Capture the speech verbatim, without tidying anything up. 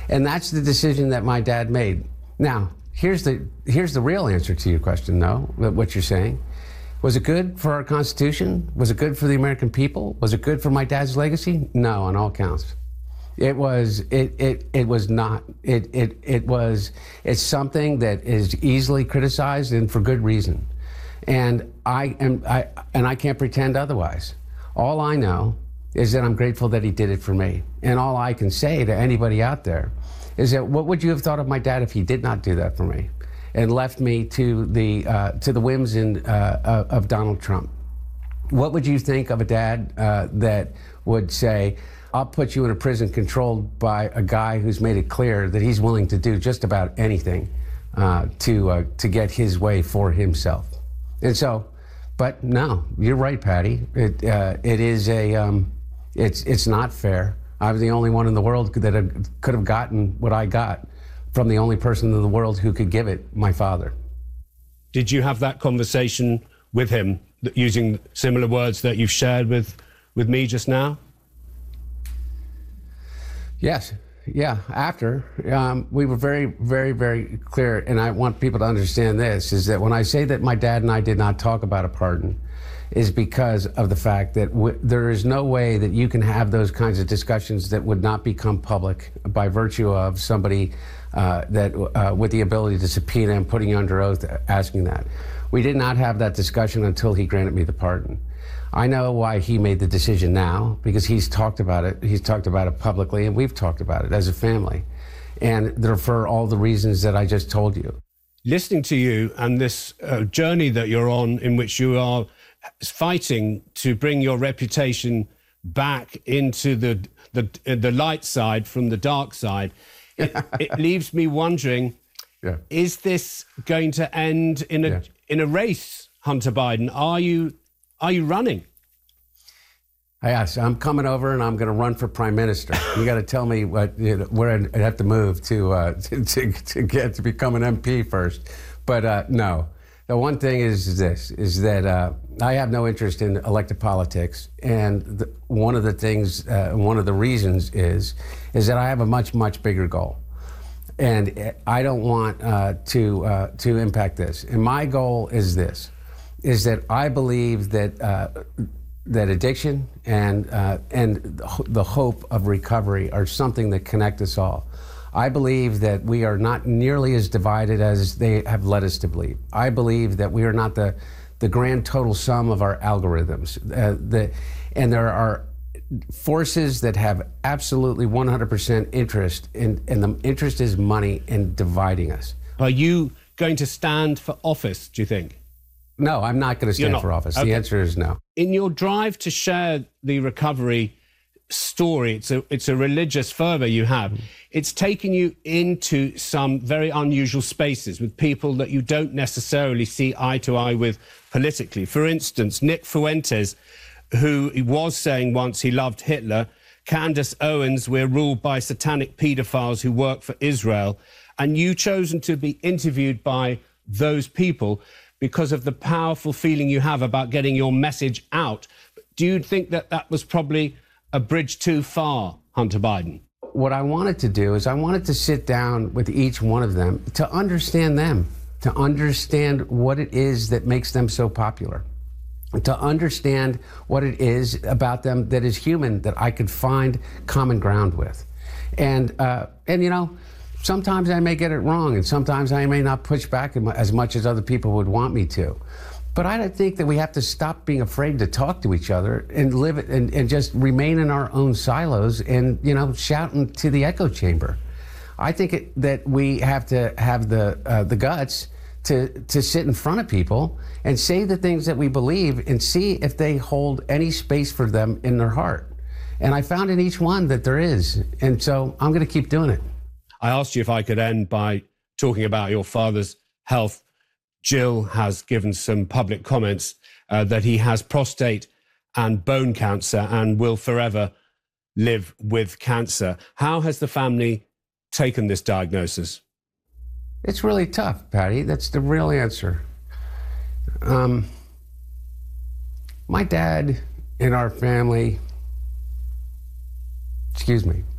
And that's the decision that my dad made. Now, here's the, here's the real answer to your question, though, what you're saying. Was it good for our Constitution? Was it good for the American people? Was it good for my dad's legacy? No, on all counts. It was, it, it, it was not. It, it, it was, it's something that is easily criticized, and for good reason. And I am, I, and I can't pretend otherwise. All I know is that I'm grateful that he did it for me. And all I can say to anybody out there is that, what would you have thought of my dad if he did not do that for me and left me to the, uh, to the whims and, uh, of Donald Trump? What would you think of a dad uh, that would say, I'll put you in a prison controlled by a guy who's made it clear that he's willing to do just about anything uh, to, uh, to get his way for himself? And so, but no, you're right, Patty. It, uh, it is a, um, it's, it's not fair. I was the only one in the world that have, could have gotten what I got from the only person in the world who could give it, my father. Did you have that conversation with him using similar words that you've shared with, with me just now? Yes. Yeah. After, um, we were very, very, very clear, and I want people to understand this, is that when I say that my dad and I did not talk about a pardon, is because of the fact that w there is no way that you can have those kinds of discussions that would not become public by virtue of somebody uh, that uh, with the ability to subpoena and putting you under oath asking that. We did not have that discussion until he granted me the pardon. I know why he made the decision now, because he's talked about it. He's talked about it publicly, and we've talked about it as a family. And they're for all the reasons that I just told you. Listening to you and this uh, journey that you're on, in which you are fighting to bring your reputation back into the, the, the light side from the dark side, it, it leaves me wondering, yeah. Is this going to end in a, yeah. in a race, Hunter Biden? Are you... Are you running? Yes, I'm coming over and I'm going to run for prime minister. You got to tell me what, you know, where I have to move to, uh, to, to to get to become an M P first. But uh, no, the one thing is this: is that uh, I have no interest in elected politics, and the, one of the things, uh, one of the reasons is, is that I have a much much bigger goal, and I don't want uh, to uh, to impact this. And my goal is this. Is that I believe that uh, that addiction and uh, and the hope of recovery are something that connect us all. I believe that we are not nearly as divided as they have led us to believe. I believe that we are not the the grand total sum of our algorithms. Uh, the, and there are forces that have absolutely one hundred percent interest in, and the interest is money in dividing us. Are you going to stand for office, do you think? No, I'm not going to stand for office. Okay. The answer is no. In your drive to share the recovery story, it's a, it's a religious fervor you have. Mm. It's taken you into some very unusual spaces with people that you don't necessarily see eye to eye with politically. For instance, Nick Fuentes, who was saying once he loved Hitler, Candace Owens, we're ruled by satanic paedophiles who work for Israel, and you chosen to be interviewed by those people because of the powerful feeling you have about getting your message out. Do you think that that was probably a bridge too far, Hunter Biden? What I wanted to do is I wanted to sit down with each one of them to understand them, to understand what it is that makes them so popular, to understand what it is about them that is human, that I could find common ground with. And, uh, and you know, sometimes I may get it wrong, and sometimes I may not push back as much as other people would want me to. But I don't think that we have to stop being afraid to talk to each other and live it and, and just remain in our own silos and, you know, shouting to the echo chamber. I think it, that we have to have the uh, the guts to to sit in front of people and say the things that we believe and see if they hold any space for them in their heart. And I found in each one that there is. And so I'm going to keep doing it. I asked you if I could end by talking about your father's health. Jill has given some public comments uh, that he has prostate and bone cancer and will forever live with cancer. How has the family taken this diagnosis? It's really tough, Patty. That's the real answer. Um, my dad and our family, excuse me,